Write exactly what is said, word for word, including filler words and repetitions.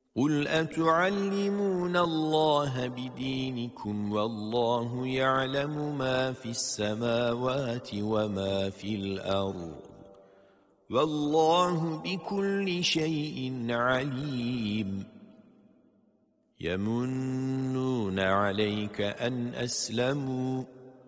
قُلْ أَتُعَلِّمُونَ اللَّهَ بِدِينِكُمْ وَاللَّهُ يَعْلَمُ مَا فِي السَّمَاوَاتِ وَمَا فِي الْأَرْضِ وَاللَّهُ بِكُلِّ شَيْءٍ عَلِيمٌ يَمُنُّونَ عَلَيْكَ أَنْ أَسْلَمُوا